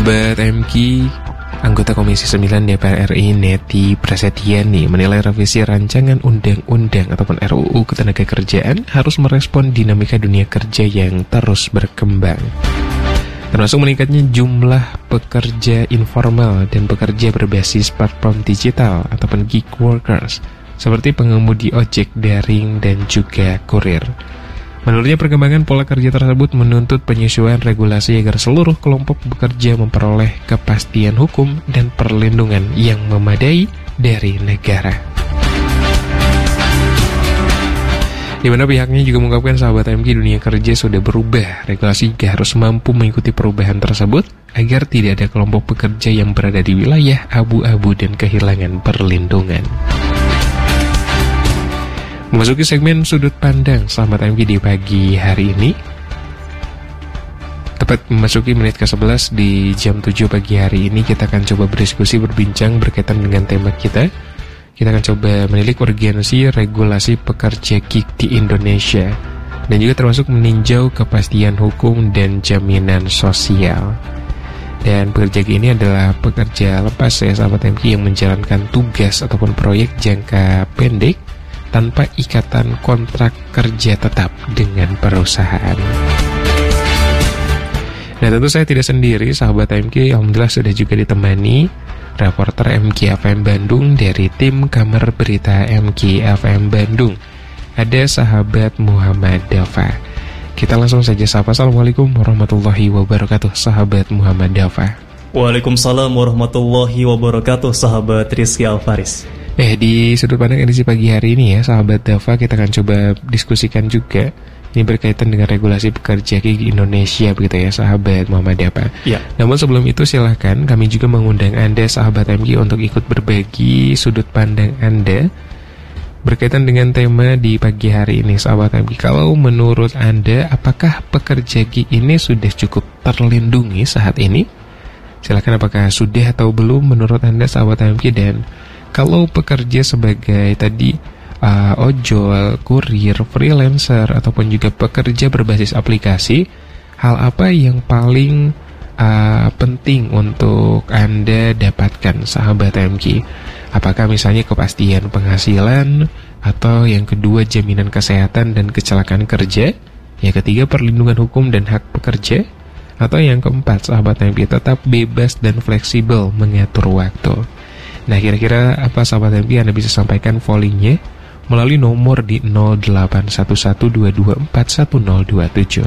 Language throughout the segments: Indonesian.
Sahabat MK, anggota Komisi 9 DPR RI Neti Prasetyani menilai revisi rancangan undang-undang ataupun RUU Ketenagakerjaan harus merespon dinamika dunia kerja yang terus berkembang, termasuk meningkatnya jumlah pekerja informal dan pekerja berbasis platform digital ataupun gig workers seperti pengemudi ojek daring dan juga kurir. Menurutnya perkembangan pola kerja tersebut menuntut penyesuaian regulasi agar seluruh kelompok bekerja memperoleh kepastian hukum dan perlindungan yang memadai dari negara. Di mana pihaknya juga mengungkapkan sahabat MK dunia kerja sudah berubah, regulasi juga harus mampu mengikuti perubahan tersebut agar tidak ada kelompok pekerja yang berada di wilayah abu-abu dan kehilangan perlindungan. Memasuki segmen sudut pandang sahabat MK di pagi hari ini, tepat memasuki menit ke-11 di jam 7 pagi hari ini, kita akan coba berdiskusi berbincang berkaitan dengan tema kita. Kita akan coba menilik urgensi regulasi pekerja gig di Indonesia dan juga termasuk meninjau kepastian hukum dan jaminan sosial. Dan pekerja gig ini adalah pekerja lepas ya sahabat MK yang menjalankan tugas ataupun proyek jangka pendek tanpa ikatan kontrak kerja tetap dengan perusahaan. Nah, tentu saya tidak sendiri, sahabat MK. Alhamdulillah sudah juga ditemani reporter MK FM Bandung dari tim Kamar Berita MK FM Bandung. Ada sahabat Muhammad Dafa. Kita langsung saja sapa. Assalamualaikum warahmatullahi wabarakatuh, sahabat Muhammad Dafa. Waalaikumsalam warahmatullahi wabarakatuh, sahabat Rizky Alfaris. Di sudut pandang edisi pagi hari ini ya, sahabat Dafa, kita akan coba diskusikan juga. Ini berkaitan dengan regulasi pekerja gig Indonesia begitu ya, sahabat Muhammad Dafa. Ya. Namun sebelum itu silahkan kami juga mengundang Anda sahabat MK untuk ikut berbagi sudut pandang Anda berkaitan dengan tema di pagi hari ini, sahabat MK. Kalau menurut Anda, apakah pekerja gig ini sudah cukup terlindungi saat ini? Silahkan, apakah sudah atau belum menurut Anda, sahabat MK? Dan kalau pekerja sebagai tadi ojol, kurir, freelancer, ataupun juga pekerja berbasis aplikasi, hal apa yang paling penting untuk Anda dapatkan, sahabat MK? Apakah misalnya kepastian penghasilan, atau yang kedua jaminan kesehatan dan kecelakaan kerja, yang ketiga perlindungan hukum dan hak pekerja, atau yang keempat, sahabat MK, tetap bebas dan fleksibel mengatur waktu? Nah, kira-kira apa sahabat MK Anda bisa sampaikan volley-nya melalui nomor di 081122410027.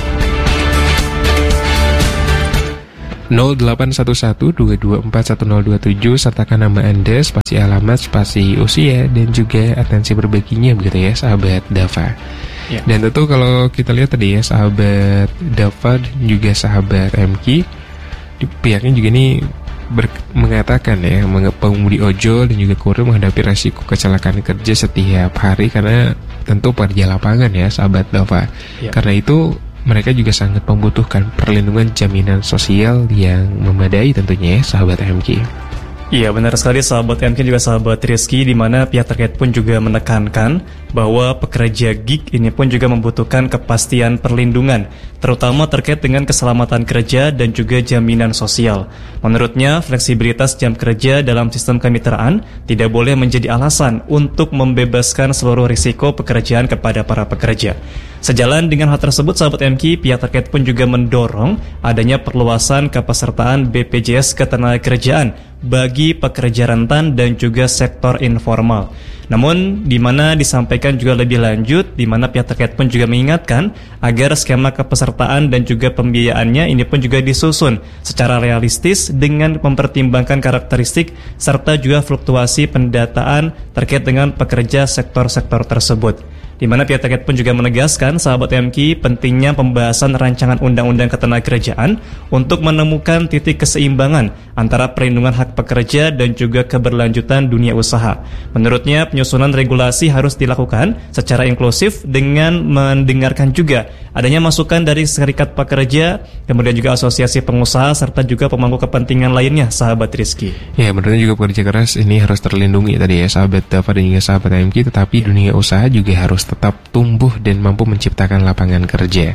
081122410027, sertakan nama Anda, spasi alamat, spasi usia, dan juga atensi berbaginya begitu ya, sahabat Dafa. Ya. Dan tentu kalau kita lihat tadi ya, sahabat Dafa dan juga sahabat MK, pihaknya juga ini mengatakan ya, pengemudi ojol dan juga kurir menghadapi resiko kecelakaan kerja setiap hari karena tentu pekerja lapangan ya, sahabat Dafa. Ya. Karena itu mereka juga sangat membutuhkan perlindungan jaminan sosial yang memadai tentunya ya, sahabat MK. Iya, benar sekali sahabat MK juga sahabat Rizky, di mana pihak terkait pun juga menekankan bahwa pekerja gig ini pun juga membutuhkan kepastian perlindungan, terutama terkait dengan keselamatan kerja dan juga jaminan sosial. Menurutnya, fleksibilitas jam kerja dalam sistem kemitraan tidak boleh menjadi alasan untuk membebaskan seluruh risiko pekerjaan kepada para pekerja. Sejalan dengan hal tersebut, sahabat MK, pihak terkait pun juga mendorong adanya perluasan kepesertaan BPJS Ketenagakerjaan bagi pekerja rentan dan juga sektor informal. Namun, di mana disampaikan juga lebih lanjut, di mana pihak terkait pun juga mengingatkan agar skema kepesertaan dan juga pembiayaannya ini pun juga disusun secara realistis dengan mempertimbangkan karakteristik serta juga fluktuasi pendataan terkait dengan pekerja sektor-sektor tersebut. Di mana pihak terkait pun juga menegaskan, sahabat MK, pentingnya pembahasan rancangan undang-undang ketenagakerjaan untuk menemukan titik keseimbangan antara perlindungan hak pekerja dan juga keberlanjutan dunia usaha. Menurutnya, penyusunan regulasi harus dilakukan secara inklusif dengan mendengarkan juga adanya masukan dari serikat pekerja, kemudian juga asosiasi pengusaha, serta juga pemangku kepentingan lainnya, sahabat Rizky. Ya, menurutnya juga pekerja keras ini harus terlindungi tadi ya, sahabat Dafa dan juga sahabat MK, tetapi dunia usaha juga harus tetap tumbuh dan mampu menciptakan lapangan kerja.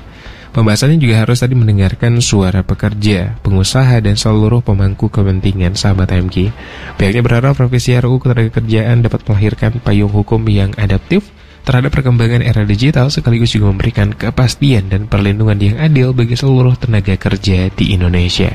Pembahasannya juga harus tadi mendengarkan suara pekerja, pengusaha, dan seluruh pemangku kepentingan sahabat MG. Pihaknya berharap revisi RUU Ketenagakerjaan dapat melahirkan payung hukum yang adaptif terhadap perkembangan era digital sekaligus juga memberikan kepastian dan perlindungan yang adil bagi seluruh tenaga kerja di Indonesia.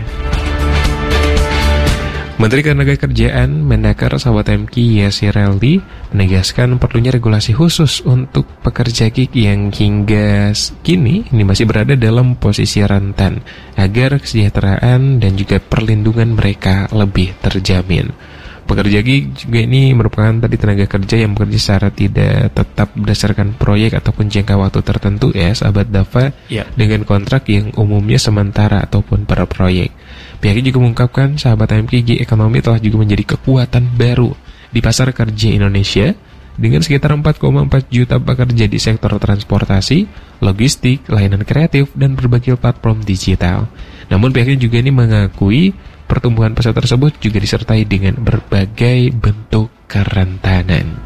Menteri Ketenagakerjaan Mendakar sahabat MK Yasireldi menegaskan perlunya regulasi khusus untuk pekerja gig yang hingga kini ini masih berada dalam posisi rentan agar kesejahteraan dan juga perlindungan mereka lebih terjamin. Pekerja gig juga ini merupakan tadi tenaga kerja yang bekerja secara tidak tetap berdasarkan proyek ataupun jangka waktu tertentu ya sahabat Dava, dengan kontrak yang umumnya sementara ataupun per proyek. Pihaknya juga mengungkapkan sahabat MKG ekonomi telah juga menjadi kekuatan baru di pasar kerja Indonesia dengan sekitar 4,4 juta pekerja di sektor transportasi, logistik, layanan kreatif, dan berbagai platform digital. Namun pihaknya juga ini mengakui pertumbuhan pasar tersebut juga disertai dengan berbagai bentuk kerentanan.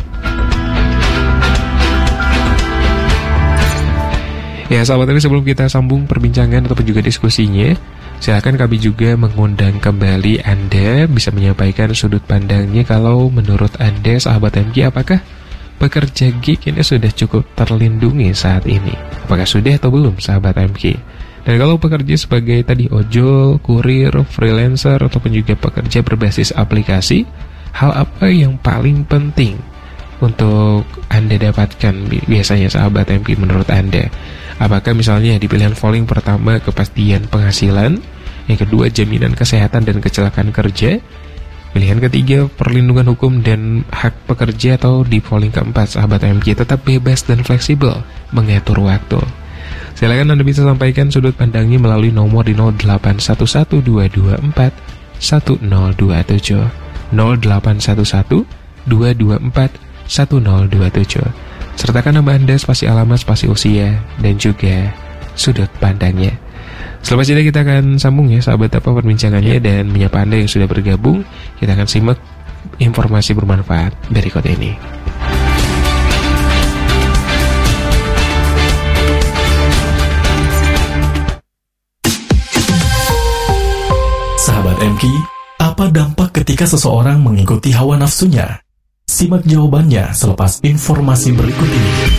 Ya sahabat ini sebelum kita sambung perbincangan ataupun juga diskusinya, silakan kami juga mengundang kembali Anda bisa menyampaikan sudut pandangnya kalau menurut Anda sahabat MG apakah pekerja gig ini sudah cukup terlindungi saat ini? Apakah sudah atau belum sahabat MG? Dan kalau pekerja sebagai tadi ojol, kurir, freelancer, ataupun juga pekerja berbasis aplikasi, hal apa yang paling penting untuk Anda dapatkan biasanya sahabat MP menurut Anda? Apakah misalnya di pilihan polling pertama kepastian penghasilan, yang kedua jaminan kesehatan dan kecelakaan kerja, pilihan ketiga perlindungan hukum dan hak pekerja, atau di polling keempat sahabat MP tetap bebas dan fleksibel mengatur waktu? Silakan Anda bisa sampaikan sudut pandangnya melalui nomor di 081122411027 081122411027. Sertakan nama Anda, spasi alamat, spasi usia, dan juga sudut pandangnya. Selepas ini kita akan sambung ya sahabat apa perbincangannya dan menyapa Anda yang sudah bergabung. Kita akan simak informasi bermanfaat berikut ini. Sahabat MK, apa dampak ketika seseorang mengikuti hawa nafsunya? Simak jawabannya selepas informasi berikut ini.